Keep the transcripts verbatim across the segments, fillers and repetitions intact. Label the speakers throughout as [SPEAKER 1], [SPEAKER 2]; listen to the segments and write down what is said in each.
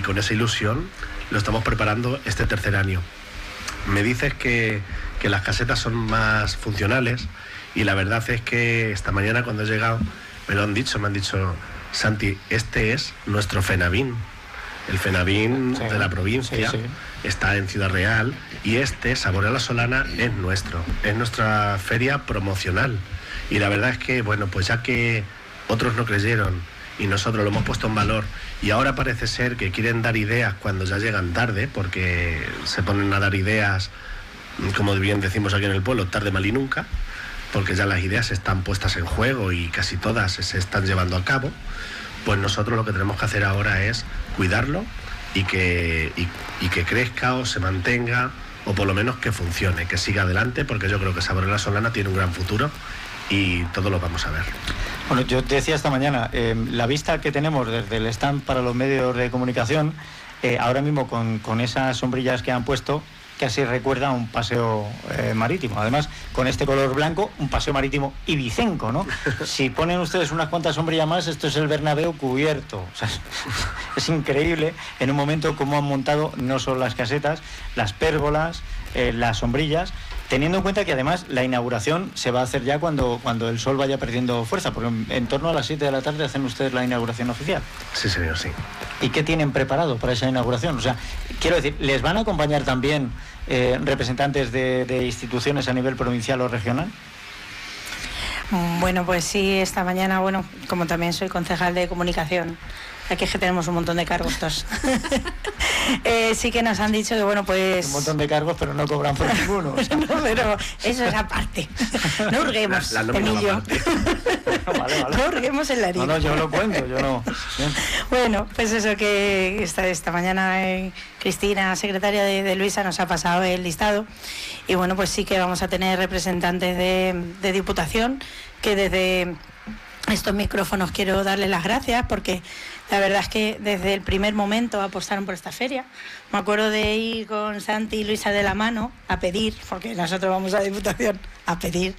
[SPEAKER 1] con esa ilusión lo estamos preparando este tercer año. Me dices que, que las casetas son más funcionales y la verdad es que esta mañana cuando he llegado me lo han dicho, me han dicho: Santi, este es nuestro Fenavín. El Fenavín sí, de la provincia, sí, sí. Está en Ciudad Real y este, Saborea la Solana, es nuestro, es nuestra feria promocional. Y la verdad es que, bueno, pues ya que otros no creyeron y nosotros lo hemos puesto en valor y ahora parece ser que quieren dar ideas cuando ya llegan tarde, porque se ponen a dar ideas, como bien decimos aquí en el pueblo, tarde mal y nunca, porque ya las ideas están puestas en juego y casi todas se están llevando a cabo. Pues nosotros lo que tenemos que hacer ahora es cuidarlo y que, y, y que crezca o se mantenga, o por lo menos que funcione, que siga adelante, porque yo creo que Saborea la Solana tiene un gran futuro y todo lo vamos a ver.
[SPEAKER 2] Bueno, yo decía esta mañana, eh, la vista que tenemos desde el stand para los medios de comunicación, eh, ahora mismo con, con esas sombrillas que han puesto, casi recuerda un paseo eh, marítimo. Además, con este color blanco, un paseo marítimo ibicenco, ¿no? Si ponen ustedes unas cuantas sombrillas más, esto es el Bernabéu cubierto. O sea, es, es increíble en un momento cómo han montado no solo las casetas, las pérgolas, eh, las sombrillas, teniendo en cuenta que además la inauguración se va a hacer ya cuando, cuando el sol vaya perdiendo fuerza, porque en, en torno a las siete de la tarde hacen ustedes la inauguración oficial.
[SPEAKER 1] Sí, señor, sí.
[SPEAKER 2] ¿Y qué tienen preparado para esa inauguración? O sea, quiero decir, ¿les van a acompañar también eh, representantes de, de instituciones a nivel provincial o regional?
[SPEAKER 3] Bueno, pues sí, esta mañana, bueno, como también soy concejal de comunicación, aquí es que tenemos un montón de cargos todos. eh, sí que nos han dicho que, bueno, pues...
[SPEAKER 2] Un montón de cargos, pero no cobran por ninguno. O sea.
[SPEAKER 3] No, pero eso es aparte. No hurguemos,
[SPEAKER 1] la, la
[SPEAKER 3] Emilio.
[SPEAKER 2] Vale, vale.
[SPEAKER 3] No hurguemos en la harina.
[SPEAKER 2] No, no, yo lo cuento, yo no. Bien.
[SPEAKER 3] Bueno, pues eso que esta, esta mañana eh, Cristina, secretaria de, de Luisa, nos ha pasado el listado. Y bueno, pues sí que vamos a tener representantes de, de Diputación, que desde estos micrófonos quiero darles las gracias, porque la verdad es que desde el primer momento apostaron por esta feria. Me acuerdo de ir con Santi y Luisa de la mano a pedir, porque nosotros vamos a Diputación a pedir,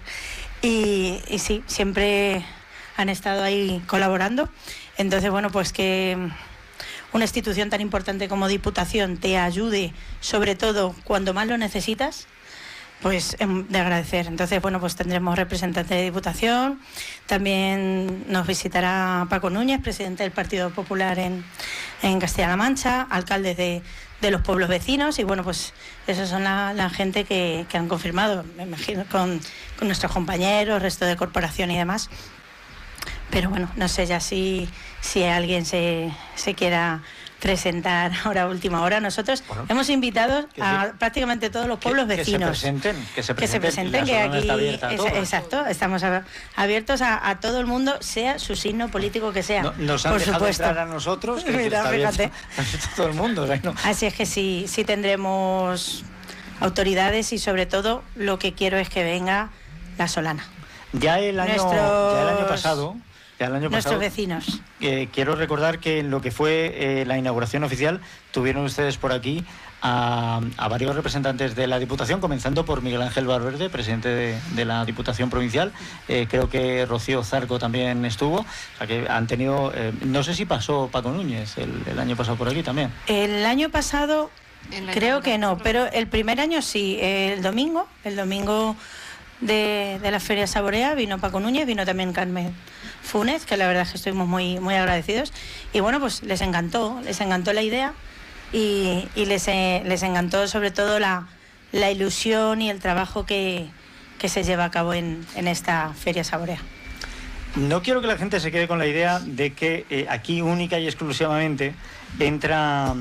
[SPEAKER 3] y, y sí, siempre han estado ahí colaborando. Entonces, bueno, pues que una institución tan importante como Diputación te ayude, sobre todo cuando más lo necesitas, pues de agradecer. Entonces, bueno, pues tendremos representantes de Diputación, también nos visitará Paco Núñez, presidente del Partido Popular en, en Castilla-La Mancha, alcaldes de, de los pueblos vecinos, y bueno, pues esos son la, la gente que, que han confirmado, me imagino, con, con nuestros compañeros, resto de corporación y demás. Pero bueno, no sé ya si, si alguien se, se quiera presentar ahora a última hora. Nosotros bueno, hemos invitado a sí. prácticamente todos los pueblos
[SPEAKER 2] que,
[SPEAKER 3] vecinos.
[SPEAKER 2] Que se presenten, que se presenten,
[SPEAKER 3] que, se presenten, que aquí
[SPEAKER 2] está abierta a
[SPEAKER 3] es,
[SPEAKER 2] todos.
[SPEAKER 3] Exacto, estamos a, abiertos a, a todo el mundo, sea su signo político que sea.
[SPEAKER 2] No, nos han
[SPEAKER 3] por
[SPEAKER 2] dejado
[SPEAKER 3] supuesto.
[SPEAKER 2] entrar a nosotros, que
[SPEAKER 3] Mira,
[SPEAKER 2] está abierto,
[SPEAKER 3] fíjate.
[SPEAKER 2] abierto a todo el mundo. O sea, no.
[SPEAKER 3] Así es que sí, sí tendremos autoridades, y sobre todo lo que quiero es que venga la Solana.
[SPEAKER 2] Ya el año,
[SPEAKER 3] Nuestros...
[SPEAKER 2] ya el año pasado... Ya el año
[SPEAKER 3] Nuestros
[SPEAKER 2] pasado,
[SPEAKER 3] vecinos.
[SPEAKER 2] Eh, quiero recordar que en lo que fue eh, la inauguración oficial tuvieron ustedes por aquí a, a varios representantes de la Diputación, comenzando por Miguel Ángel Valverde, presidente de, de la Diputación Provincial. Eh, creo que Rocío Zarco también estuvo. O sea que han tenido, eh, no sé si pasó Paco Núñez el, el año pasado por aquí también.
[SPEAKER 3] El año pasado creo que no, pero el primer año sí. El domingo, el domingo de, de la Feria Saborea vino Paco Núñez, vino también Carmen Funes, que la verdad es que estuvimos muy, muy agradecidos, y bueno, pues les encantó, les encantó la idea, y, y les, eh, les encantó sobre todo la, la ilusión y el trabajo que, que se lleva a cabo en, en esta Feria Saborea.
[SPEAKER 2] No quiero que la gente se quede con la idea de que eh, aquí única y exclusivamente entra...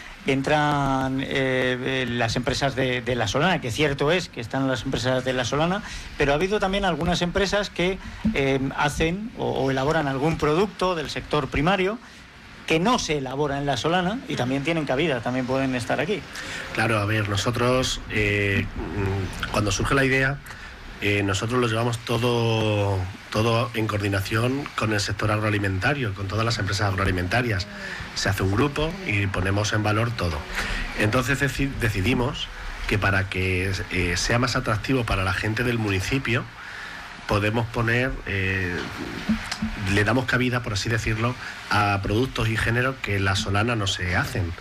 [SPEAKER 2] entran eh, las empresas de, de La Solana, que cierto es que están las empresas de La Solana, pero ha habido también algunas empresas que eh, hacen o, o elaboran algún producto del sector primario que no se elabora en La Solana y también tienen cabida, también pueden estar aquí.
[SPEAKER 1] Claro, a ver, nosotros eh, cuando surge la idea, eh, nosotros lo llevamos todo, todo en coordinación con el sector agroalimentario, con todas las empresas agroalimentarias. Se hace un grupo y ponemos en valor todo. Entonces deci- decidimos que para que eh, sea más atractivo para la gente del municipio, podemos poner, eh, le damos cabida, por así decirlo, a productos y géneros que en La Solana no se hacen.